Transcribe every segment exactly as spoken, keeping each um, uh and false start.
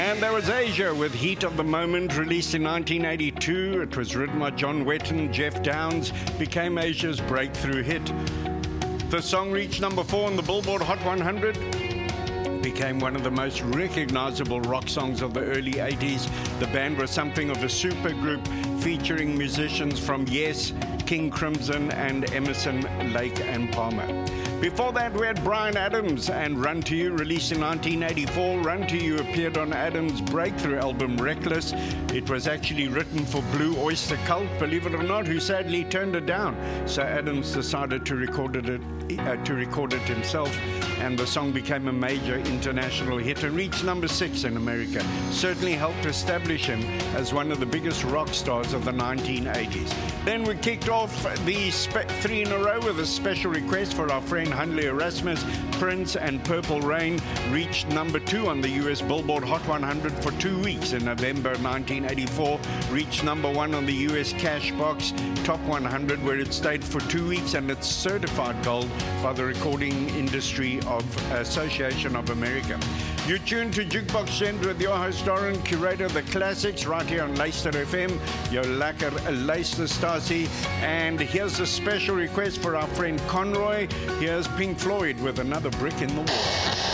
And there was Asia with Heat of the Moment, released in nineteen eighty-two. It was written by John Wetton. Jeff Downs became Asia's breakthrough hit. The song reached number four on the Billboard Hot one hundred. Became one of the most recognizable rock songs of the early eighties. The band was something of a supergroup featuring musicians from Yes, King Crimson, and Emerson, Lake and Palmer. Before that, we had Bryan Adams and Run to You, released in nineteen eighty-four. Run to You appeared on Adams' breakthrough album, Reckless. It was actually written for Blue Oyster Cult, believe it or not, who sadly turned it down. So Adams decided to record it, uh, to record it himself, and the song became a major international hit and reached number six in America. Certainly helped establish him as one of the biggest rock stars of the nineteen eighties. Then we kicked off the spe- three in a row with a special request for our friend Hundley Erasmus. Prince and Purple Rain reached number two on the U S Billboard Hot one hundred for two weeks in November nineteen eighty-four. Reached number one on the U S Cashbox Top one hundred, where it stayed for two weeks, and it's certified gold by the Recording Industry of Association of America. You're tuned to Jukebox Gent with your host Doran, curator of the classics, right here on Luister F M. Your lekker luisterstasie. And here's a special request for our friend Conroy. Here's Pink Floyd with Another Brick in the Wall.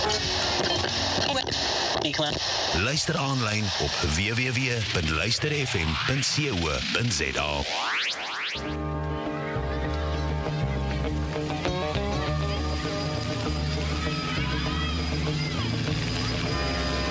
Luister aanlyn op w w w punt luister f m punt co punt za.